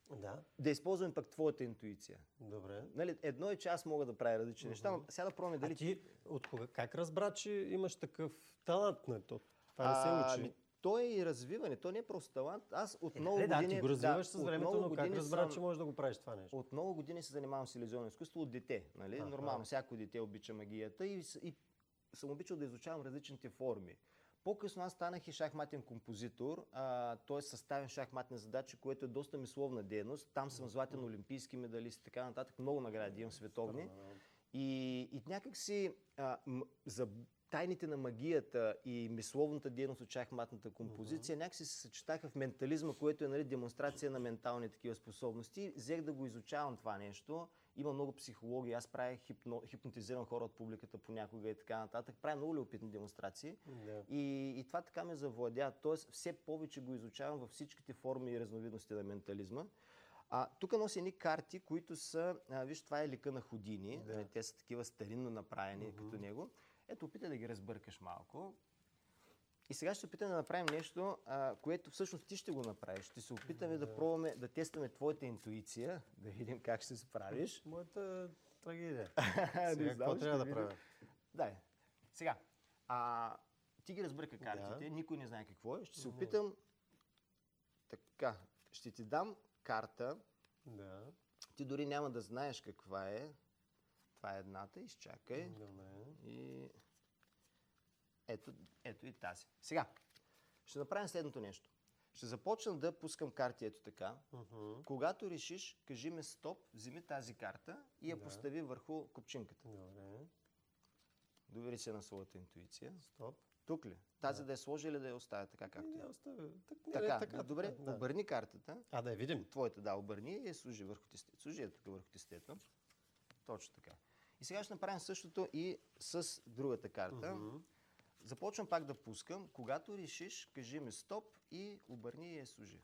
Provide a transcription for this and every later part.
да използваме пък твоята интуиция. Добре. Нали, едно е, че аз мога да правя различни неща, но сега да пробваме дали... А ти как разбра, че имаш такъв талант на то? Това не се учи. То е и развиване, то не е просто талант. Аз от много години... Да, ти го развиваш с времето, но как разбра, че можеш да го правиш това нещо? От много години се занимавам с илюзионно изкуство от дете. Нали? Нормално, всяко дете обича магията и съм обичал да изучавам различните форми. По-късно аз станах и шахматен композитор, т.е. съставен шахматни задачи, което е доста мисловна дейност. Там съм златен олимпийски медалист и така нататък. Много награди имам световни. И някак си за тайните на магията и мисловната дейност от шахматната композиция някакси се съчетаха в ментализма, което е, нали, демонстрация на ментални такива способности. Взех да го изучавам това нещо. Има много психология. Аз правя хипнотизирам хора от публиката понякога и така нататък. Правя много любопитни демонстрации. И това така ме завладя. Тоест все повече го изучавам във всичките форми и разновидности на ментализма. Тук нося едни карти, които са... виж, това е лика на Ходини. Те са такива старинно направени като него. Ето, опитай да ги разбъркаш малко. И сега ще опитаме да направим нещо, което всъщност ти ще го направиш. Ще се опитаме да пробваме да тестваме твоята интуиция, да видим как ще се справиш. Моята трагедия. Сега какво трябва да правя? Да. Сега, ти ги разбърка картите, никой не знае какво е. Ще се опитам така. Ще ти дам карта. Ти дори няма да знаеш каква е. Това е едната, изчакай. И ето и тази. Сега, ще направим следното нещо. Ще започна да пускам карти ето така. Когато решиш, кажи ме стоп, вземи тази карта и я постави върху копчинката. Довери се на своята интуиция. Стоп. Тук ли? Тази да я сложи или да я оставя така, както е? Оставя. Така, добре. Обърни картата. Да я видим. Твоята, обърни и я служи върху тестето. Служи я тук върху тестето. Точно така. И сега ще направим същото и с другата карта. Започвам пак да пускам. Когато решиш, кажи ми стоп и обърни и я служи.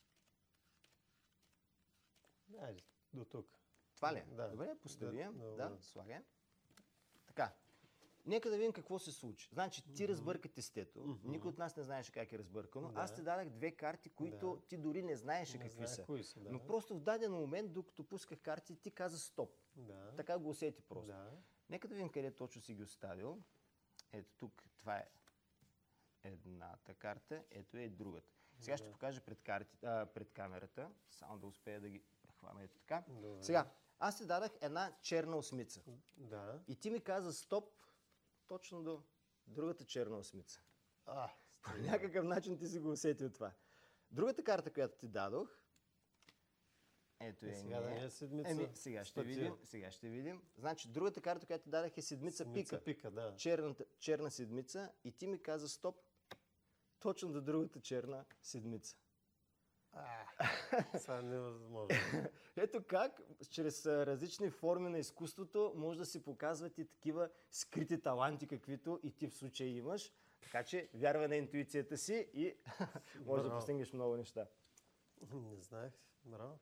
Айде, до тук. Това ли? Добре, постави я. Слагай. Така. Нека да видим какво се случи. Значи ти разбърка тестето. Никой от нас не знаеше как е разбъркано. Аз ти дадах две карти, които ти дори не знаеше какви са. Но просто в даден момент, докато пусках карти, ти каза стоп. Така го усети просто. Нека да видим къде точно си ги оставил. Ето тук, това е едната карта, ето е и другата. Сега ще покажа пред камерата, само да успея да ги хвана ето така. Сега, аз ти дадах една черна осмица. И ти ми каза стоп точно до другата черна осмица. По някакъв начин ти си го усетил това. Другата карта, която ти дадох, ето е сега да не е седмица. Сега ще видим. Значи другата карта, която ти дадах е седмица пика. Черна седмица и ти ми каза стоп точно до другата черна седмица. Това е невъзможно. Ето как, чрез различни форми на изкуството, може да си показват и такива скрити таланти, каквито и ти в случая имаш. Така че вярвай на интуицията си и може да постигнеш много неща. Не знаех. Браво.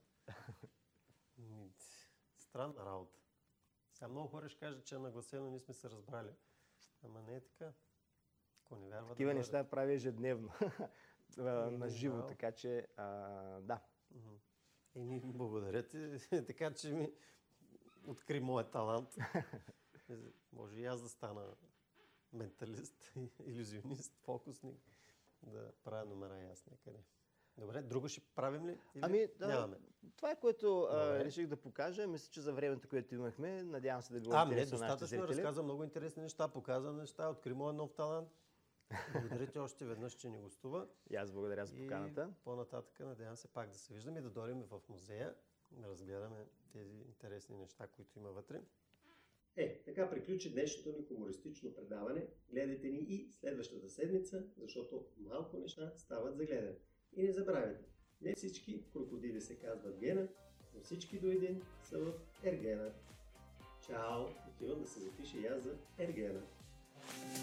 Странна работа. Сега много хора ще кажат, че е нагласено, ние сме се разбрали. Ама не е така. Ако не вярват... Такива неща прави ежедневно. На живо, така че да. И благодаря ти, така че ми откри моят талант. Може и аз да стана менталист, илюзионист, фокусник, да правя номера и аз някъде. Добре, друго ще правим ли? Нямаме. Това е което реших да покажа. Мисля, че за времето, което имахме, надявам се да било интересно на нашите зрители. Разказа много интересни неща, показа неща, откри моят нов талант. Благодаря ти още веднъж, че ни гостува. И аз благодаря за поканата. И по-нататък надявам се пак да се виждаме и да дойдем в музея, да разгледаме тези интересни неща, които има вътре. Така приключи днешното ни хумористично предаване. Гледайте ни и следващата седмица, защото малко неща стават за гледане. И не забравяйте, не всички крокодили се казват Гена, но всички до един са в Ергена. Чао! Отивам да се запиша и аз за Ергена.